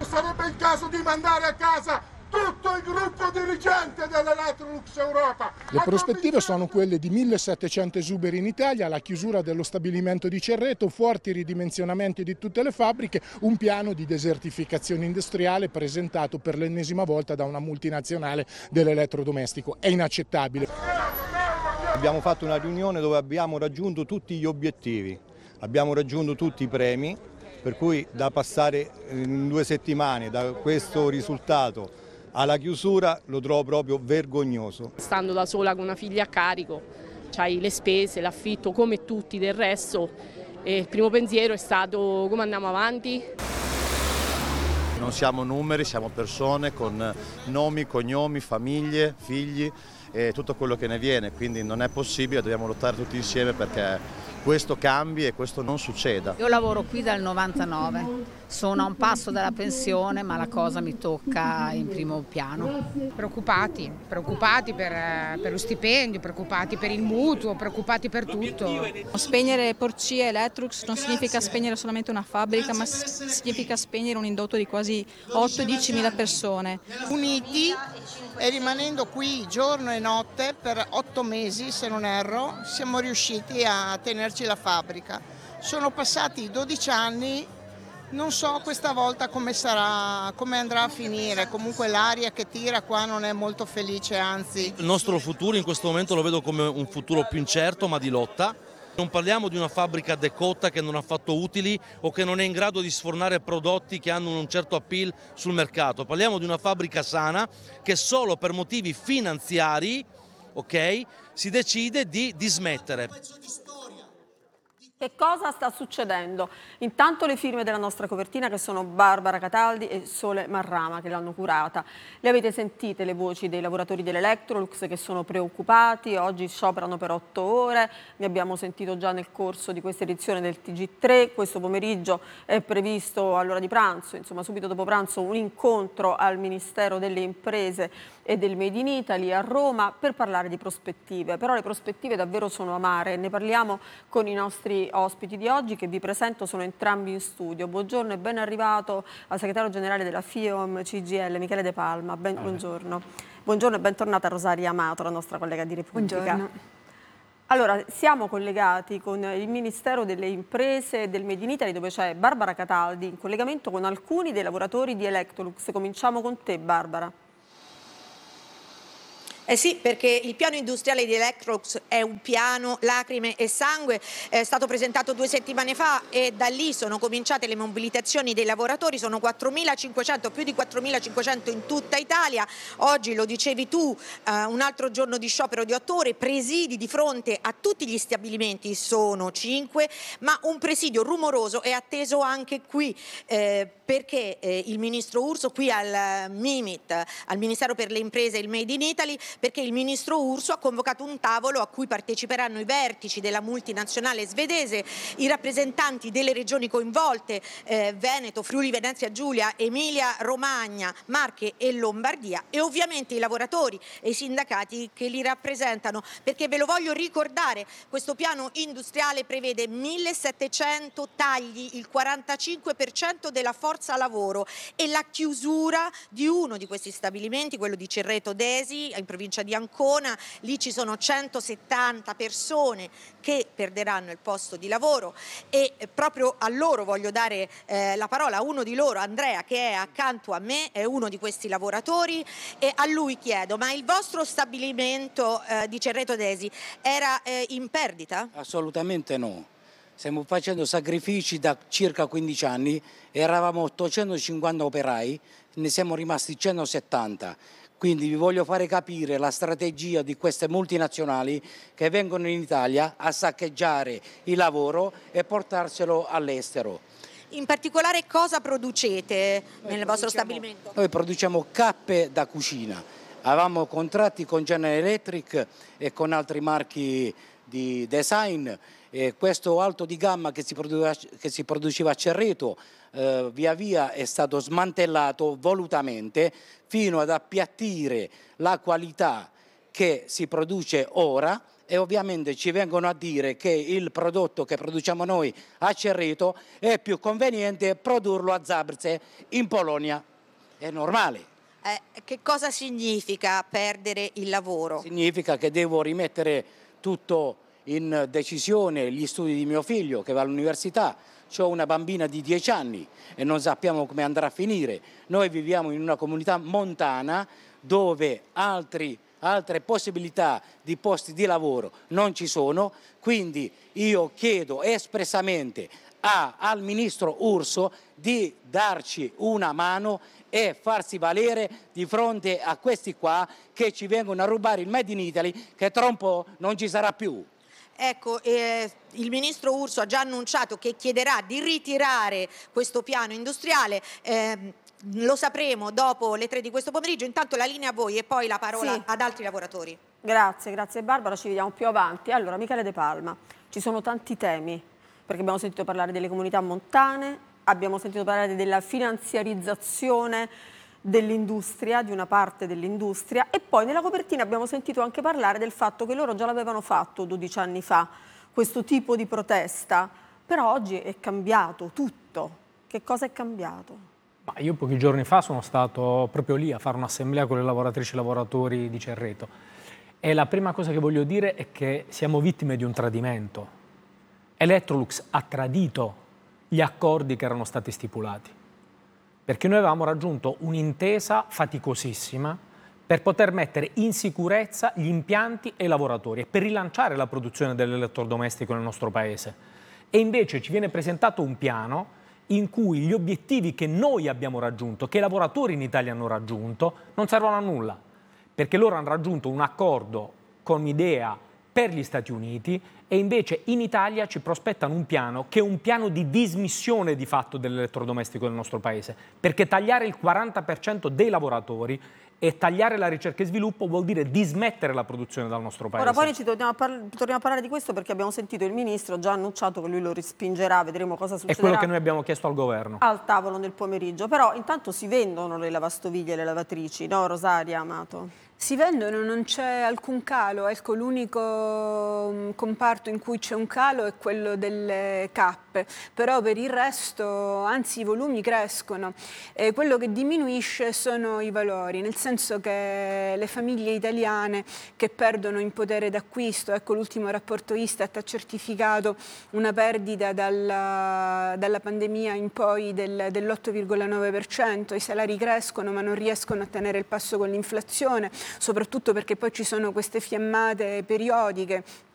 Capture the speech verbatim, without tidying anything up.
sarebbe il caso di mandare a casa tutto il gruppo dirigente dell'Electrolux Europa. Le prospettive sono quelle di millesettecento esuberi in Italia, la chiusura dello stabilimento di Cerreto, forti ridimensionamenti di tutte le fabbriche, un piano di desertificazione industriale presentato per l'ennesima volta da una multinazionale dell'elettrodomestico. È inaccettabile. Abbiamo fatto una riunione dove abbiamo raggiunto tutti gli obiettivi, abbiamo raggiunto tutti i premi, per cui da passare in due settimane da questo risultato alla chiusura lo trovo proprio vergognoso. Stando da sola con una figlia a carico, c'hai le spese, l'affitto come tutti del resto, e il primo pensiero è stato come andiamo avanti. Non siamo numeri, siamo persone con nomi, cognomi, famiglie, figli e tutto quello che ne viene, quindi non è possibile, dobbiamo lottare tutti insieme perché questo cambi e questo non succeda. Io lavoro qui dal novantanove, sono a un passo dalla pensione, ma la cosa mi tocca in primo piano. Preoccupati, preoccupati per, per lo stipendio, preoccupati per il mutuo, preoccupati per tutto. Spegnere Porcia Electrolux non significa spegnere solamente una fabbrica, ma significa spegnere un indotto di quasi otto dieci mila persone. Uniti e rimanendo qui giorno e notte per otto mesi, se non erro, siamo riusciti a tenerci la fabbrica. Sono passati dodici anni, non so questa volta come sarà, come andrà a finire, comunque l'aria che tira qua non è molto felice, anzi. Il nostro futuro in questo momento lo vedo come un futuro più incerto ma di lotta. Non parliamo di una fabbrica decotta che non ha fatto utili o che non è in grado di sfornare prodotti che hanno un certo appeal sul mercato. Parliamo di una fabbrica sana che solo per motivi finanziari, ok, si decide di dismettere. Che cosa sta succedendo? Intanto le firme della nostra copertina, che sono Barbara Cataldi e Sole Marrama, che l'hanno curata. Le avete sentite le voci dei lavoratori dell'Electrolux che sono preoccupati, oggi scioperano per otto ore, ne abbiamo sentito già nel corso di questa edizione del T G tre, questo pomeriggio è previsto all'ora di pranzo, insomma subito dopo pranzo, un incontro al Ministero delle Imprese e del Made in Italy a Roma per parlare di prospettive, però le prospettive davvero sono amare, ne parliamo con i nostri ospiti di oggi che vi presento, sono entrambi in studio. Buongiorno e ben arrivato al segretario generale della FIOM C G I L, Michele De Palma. Ben, buongiorno. Buongiorno e bentornata Rosaria Amato, la nostra collega di Repubblica. Buongiorno. Allora, siamo collegati con il Ministero delle Imprese e del Made in Italy, dove c'è Barbara Cataldi, in collegamento con alcuni dei lavoratori di Electrolux. Cominciamo con te, Barbara. Eh sì, perché il piano industriale di Electrolux è un piano lacrime e sangue, è stato presentato due settimane fa e da lì sono cominciate le mobilitazioni dei lavoratori, sono quattromilacinquecento, più di quattromilacinquecento in tutta Italia. Oggi, lo dicevi tu, eh, un altro giorno di sciopero di otto ore, presidi di fronte a tutti gli stabilimenti sono cinque, ma un presidio rumoroso è atteso anche qui, eh, perché eh, il ministro Urso qui al MIMIT, al Ministero per le Imprese e il Made in Italy, perché il ministro Urso ha convocato un tavolo a cui parteciperanno i vertici della multinazionale svedese, i rappresentanti delle regioni coinvolte, eh, Veneto, Friuli Venezia Giulia, Emilia Romagna, Marche e Lombardia, e ovviamente i lavoratori e i sindacati che li rappresentano, perché ve lo voglio ricordare, questo piano industriale prevede millesettecento tagli, il quarantacinque per cento della forza lavoro, e la chiusura di uno di questi stabilimenti, quello di Cerreto Desi, in provincia di Ancona. Lì ci sono centosettanta persone che perderanno il posto di lavoro, e proprio a loro voglio dare eh, la parola a uno di loro, Andrea, che è accanto a me, è uno di questi lavoratori, e a lui chiedo: ma il vostro stabilimento eh, di Cerreto Desi era eh, in perdita? Assolutamente no. Stiamo facendo sacrifici da circa quindici anni, eravamo ottocentocinquanta operai, ne siamo rimasti centosettanta. Quindi vi voglio fare capire la strategia di queste multinazionali che vengono in Italia a saccheggiare il lavoro e portarselo all'estero. In particolare cosa producete nel vostro stabilimento? Noi produciamo cappe da cucina. Avevamo contratti con General Electric e con altri marchi di design. E questo alto di gamma che si produceva, che si produceva a Cerreto eh, via via è stato smantellato volutamente fino ad appiattire la qualità che si produce ora, e ovviamente ci vengono a dire che il prodotto che produciamo noi a Cerreto è più conveniente produrlo a Zabrze in Polonia. È normale. Eh, che cosa significa perdere il lavoro? Significa che devo rimettere tutto in decisione, gli studi di mio figlio che va all'università. Ho una bambina di dieci anni e non sappiamo come andrà a finire. Noi viviamo in una comunità montana dove altri altre possibilità di posti di lavoro non ci sono, quindi io chiedo espressamente a, al ministro Urso di darci una mano e farsi valere di fronte a questi qua che ci vengono a rubare il Made in Italy, che tra un po' non ci sarà più. Ecco, eh, il ministro Urso ha già annunciato che chiederà di ritirare questo piano industriale. Eh, Lo sapremo dopo le tre di questo pomeriggio. Intanto la linea a voi e poi la parola sì. ad altri lavoratori. Grazie, grazie Barbara, ci vediamo più avanti. Allora, Michele De Palma, ci sono tanti temi, perché abbiamo sentito parlare delle comunità montane, abbiamo sentito parlare della finanziarizzazione dell'industria, di una parte dell'industria, e poi nella copertina abbiamo sentito anche parlare del fatto che loro già l'avevano fatto dodici anni fa, questo tipo di protesta, però oggi è cambiato tutto. Che cosa è cambiato? Io pochi giorni fa sono stato proprio lì a fare un'assemblea con le lavoratrici e lavoratori di Cerreto e la prima cosa che voglio dire è che siamo vittime di un tradimento. Electrolux ha tradito gli accordi che erano stati stipulati, perché noi avevamo raggiunto un'intesa faticosissima per poter mettere in sicurezza gli impianti e i lavoratori e per rilanciare la produzione dell'elettrodomestico nel nostro paese. E invece ci viene presentato un piano in cui gli obiettivi che noi abbiamo raggiunto, che i lavoratori in Italia hanno raggiunto, non servono a nulla, perché loro hanno raggiunto un accordo con Midea per gli Stati Uniti e invece in Italia ci prospettano un piano che è un piano di dismissione di fatto dell'elettrodomestico del nostro paese, perché tagliare il quaranta per cento dei lavoratori e tagliare la ricerca e sviluppo vuol dire dismettere la produzione dal nostro paese. Ora poi ci torniamo a, torniamo a parlare di questo perché abbiamo sentito il ministro già annunciato che lui lo respingerà, vedremo cosa succederà. È quello che noi abbiamo chiesto al governo. Al tavolo nel pomeriggio, però intanto si vendono le lavastoviglie e le lavatrici, no Rosaria Amato? Si vendono, non c'è alcun calo, ecco l'unico comparto in cui c'è un calo è quello delle cappe, però per il resto anzi i volumi crescono e quello che diminuisce sono i valori, nel senso che le famiglie italiane che perdono in potere d'acquisto, ecco l'ultimo rapporto Istat ha certificato una perdita dalla, dalla pandemia in poi del, dell'otto virgola nove per cento, i salari crescono ma non riescono a tenere il passo con l'inflazione, soprattutto perché poi ci sono queste fiammate periodiche